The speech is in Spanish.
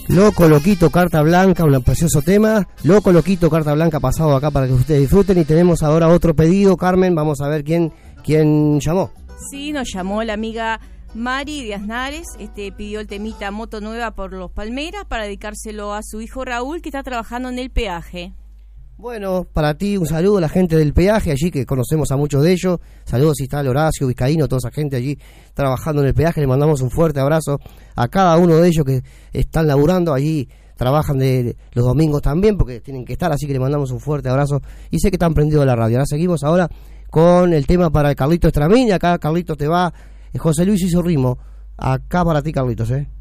Loco, loquito, carta blanca, un precioso tema. Loco, loquito, carta blanca pasado acá para que ustedes disfruten. Y tenemos ahora otro pedido, Carmen. Vamos a ver quién llamó. Sí, nos llamó la amiga Mari de Aznares. Pidió el temita Moto Nueva por Los Palmeras para dedicárselo a su hijo Raúl, que está trabajando en el peaje. Bueno, para ti un saludo a la gente del peaje allí, que conocemos a muchos de ellos. Saludos si está el Horacio, Vizcaíno, toda esa gente allí trabajando en el peaje. Le mandamos un fuerte abrazo a cada uno de ellos que están laburando allí. Trabajan de los domingos también porque tienen que estar, así que le mandamos un fuerte abrazo. Y sé que están prendidos a la radio. Ahora seguimos ahora con el tema para el Carlito Estramín. Acá Carlitos te va. José Luis hizo ritmo. Acá para ti, Carlitos,